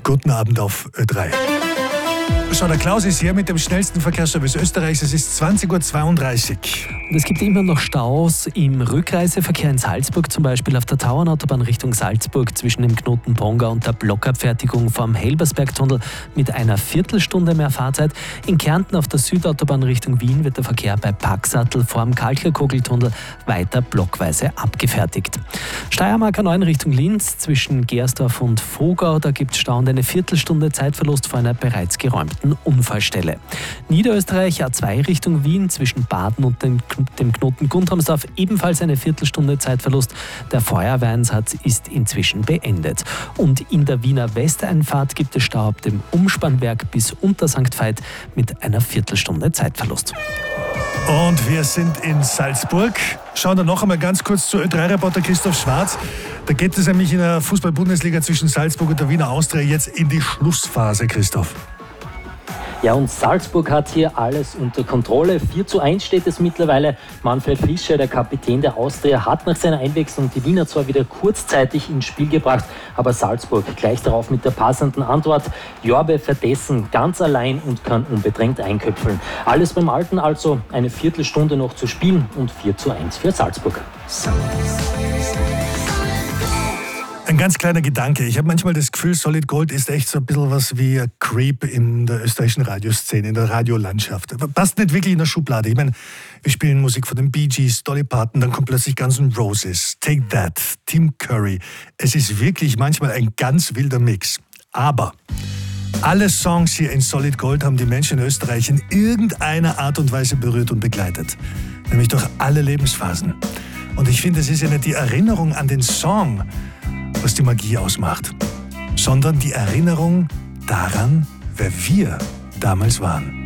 Guten Abend auf Ö3. So, der Klaus ist hier mit dem schnellsten Verkehrsservice Österreichs. Es ist 20.32 Uhr. Und es gibt immer noch Staus im Rückreiseverkehr in Salzburg, zum Beispiel auf der Tauernautobahn Richtung Salzburg zwischen dem Knoten Ponga und der Blockabfertigung vom Helbersbergtunnel mit einer Viertelstunde mehr Fahrzeit. In Kärnten auf der Südautobahn Richtung Wien wird der Verkehr bei Packsattel vor dem Kalcherkogeltunnel weiter blockweise abgefertigt. Steiermark A9 Richtung Linz zwischen Gersdorf und Vogau, da gibt es Stau und eine Viertelstunde Zeitverlust vor einer bereits geräumten Unfallstelle. Niederösterreich A2 Richtung Wien zwischen Baden und dem Knoten Gundhamsdorf ebenfalls eine Viertelstunde Zeitverlust. Der Feuerwehreinsatz ist inzwischen beendet. Und in der Wiener Westeinfahrt gibt es Stau ab dem Umspannwerk bis unter St. Veit mit einer Viertelstunde Zeitverlust. Und wir sind in Salzburg. Schauen wir noch einmal ganz kurz zu Ö3-Reporter Christoph Schwarz. Da geht es nämlich in der Fußball-Bundesliga zwischen Salzburg und der Wiener Austria jetzt in die Schlussphase, Christoph. Ja, und Salzburg hat hier alles unter Kontrolle. 4:1 steht es mittlerweile. Manfred Fischer, der Kapitän der Austria, hat nach seiner Einwechslung die Wiener zwar wieder kurzzeitig ins Spiel gebracht, aber Salzburg gleich darauf mit der passenden Antwort. Jorbe verdessen ganz allein und kann unbedrängt einköpfeln. Alles beim Alten also, eine Viertelstunde noch zu spielen und 4:1 für Salzburg. Ein ganz kleiner Gedanke. Ich habe manchmal das Gefühl, Solid Gold ist echt so ein bisschen was wie ein Creep in der österreichischen Radioszene, in der Radiolandschaft. Passt nicht wirklich in der Schublade. Ich meine, wir spielen Musik von den Bee Gees, Dolly Parton, dann kommt plötzlich Guns N' Roses, Take That, Tim Curry. Es ist wirklich manchmal ein ganz wilder Mix. Aber alle Songs hier in Solid Gold haben die Menschen in Österreich in irgendeiner Art und Weise berührt und begleitet. Nämlich durch alle Lebensphasen. Und ich finde, es ist ja nicht die Erinnerung an den Song, was die Magie ausmacht, sondern die Erinnerung daran, wer wir damals waren.